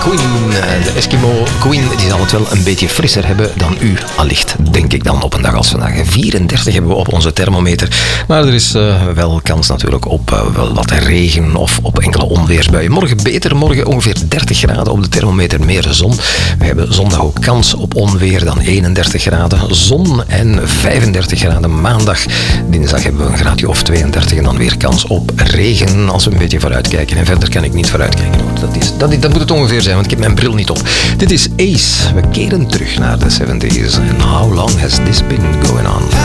Queen, de Eskimo Queen, die zal het wel een beetje frisser hebben dan u, allicht, denk ik dan op een dag als vandaag. 34 hebben we op onze thermometer, maar er is wel kans natuurlijk op wel wat regen of op enkele onweersbuien. Morgen beter, morgen ongeveer 30 graden op de thermometer, meer zon. We hebben zondag ook kans op onweer, dan 31 graden zon en 35 graden maandag. Dinsdag hebben we een graadje of 32 en dan weer kans op regen als we een beetje vooruitkijken. En verder kan ik niet vooruitkijken. Dat moet het ongeveer zijn, want ik heb mijn bril niet op. Dit is Ace. We keren terug naar de 70s. And how long has this been going on?